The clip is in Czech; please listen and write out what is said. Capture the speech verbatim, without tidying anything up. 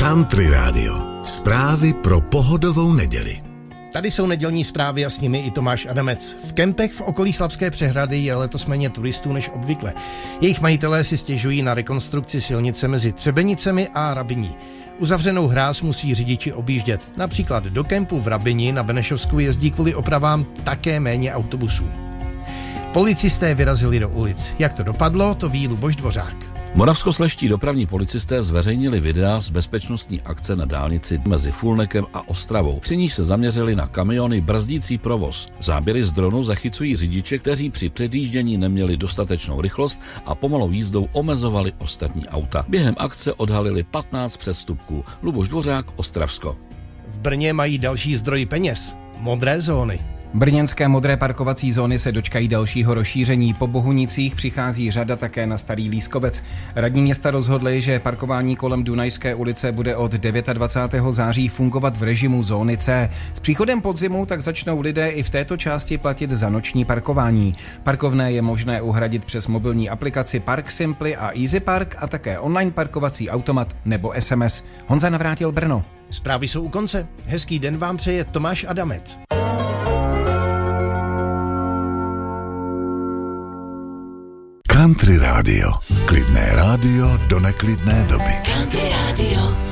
Country Radio. Zprávy pro pohodovou neděli. Tady jsou nedělní zprávy a s nimi i Tomáš Adamec. V kempech v okolí Slabské Přehrady je letos méně turistů než obvykle. Jejich majitelé si stěžují na rekonstrukci silnice mezi Třebenicemi a Rabyní. Uzavřenou hráz musí řidiči objíždět. Například do kempu v Rabyni na Benešovsku jezdí kvůli opravám také méně autobusů. Policisté vyrazili do ulic. Jak to dopadlo, to ví Luboš Dvořák. Moravskoslezští dopravní policisté zveřejnili videa z bezpečnostní akce na dálnici mezi Fulnekem a Ostravou. Při níž se zaměřili na kamiony brzdící provoz. Záběry z dronu zachycují řidiče, kteří při předjíždění neměli dostatečnou rychlost a pomalou jízdou omezovali ostatní auta. Během akce odhalili patnáct přestupků. Luboš Dvořák, Ostravsko. V Brně mají další zdroj peněz. Modré zóny. Brněnské modré parkovací zóny se dočkají dalšího rozšíření. Po Bohunicích přichází řada také na Starý Lískovec. Radní města rozhodli, že parkování kolem Dunajské ulice bude od dvacátého devátého září fungovat v režimu zóny C. S příchodem podzimu tak začnou lidé i v této části platit za noční parkování. Parkovné je možné uhradit přes mobilní aplikaci Park Simply a Easy Park a také online parkovací automat nebo S M S. Honza Navrátil, Brno. Zprávy jsou u konce. Hezký den vám přeje Tomáš Adamec. Country Radio. Klidné rádio do neklidné doby. Country Radio.